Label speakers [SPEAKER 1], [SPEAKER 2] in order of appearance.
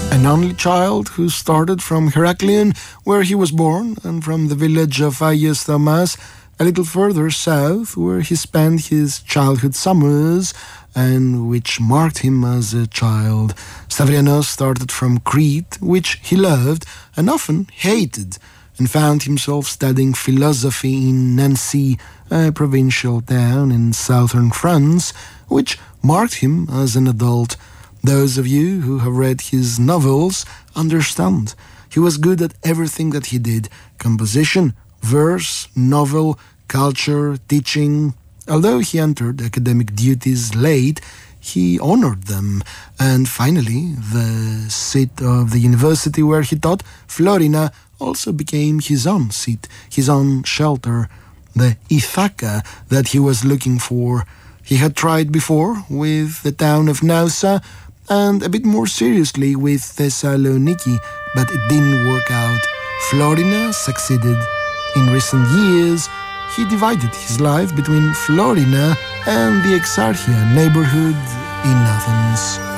[SPEAKER 1] An only child who started from Heraklion, where he was born, and from the village of Ayes Thomas, a little further south, where he spent his childhood summers, and which marked him as a child. Stavrianos started from Crete, which he loved and often hated, and found himself studying philosophy in Nancy, a provincial town in southern France, which marked him as an adult. Those of you who have read his novels understand. He was good at everything that he did: composition, verse, novel, culture, teaching. Although he entered academic duties late, he honored them. And finally, the seat of the university where he taught, Florina, also became his own seat, his own shelter, the Ithaca that he was looking for. He had tried before with the town of Nausa, and a bit more seriously with Thessaloniki, but it didn't work out. Florina succeeded. In recent years, he divided his life between Florina and the Exarchia neighborhood in Athens.